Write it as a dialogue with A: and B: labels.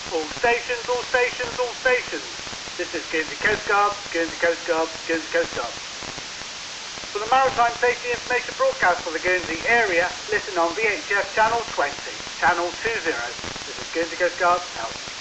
A: All stations, all stations, all stations. This is Guernsey Coast Guard, Guernsey Coast Guard, Guernsey Coast Guard. For the Maritime Safety Information broadcast for the Guernsey area, listen on VHF Channel 20, Channel 20. This is Guernsey Coast Guard, out.